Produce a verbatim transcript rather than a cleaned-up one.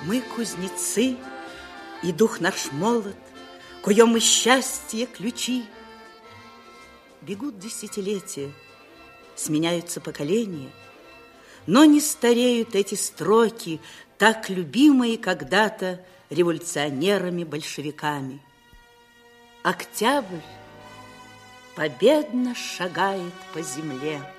Мы кузнецы, и дух наш молод, куем мы счастье ключи. Бегут десятилетия, сменяются поколения, но не стареют эти строки, так любимые когда-то революционерами-большевиками. Октябрь победно шагает по земле.